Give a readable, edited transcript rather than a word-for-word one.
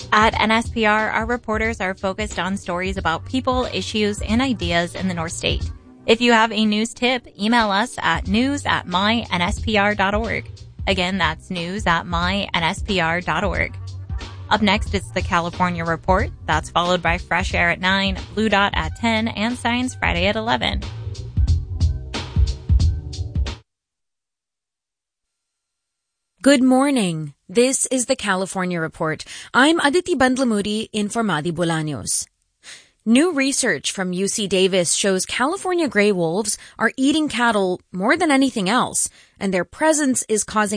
At NSPR, our reporters are focused on stories about people, issues, and ideas in the North State. If you have a news tip, email us at news@mynspr.org. Again, that's news@mynspr.org. Up next, it's the California Report. That's followed by Fresh Air at 9, Blue Dot at 10, and Science Friday at 11. Good morning. This is the California Report. I'm Aditi Bandlamudi in for Madi Bolaños. New research from UC Davis shows California gray wolves are eating cattle more than anything else, and their presence is causing